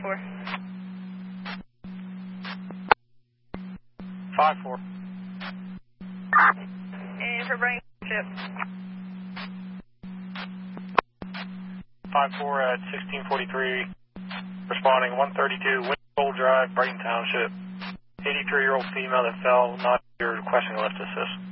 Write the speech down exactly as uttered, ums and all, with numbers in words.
four. five four. And for brain ship. five four at sixteen forty-three, responding one thirty-two, Windsole Drive, Brighton Township. eighty-three-year-old female that fell, not here requesting a lift assist.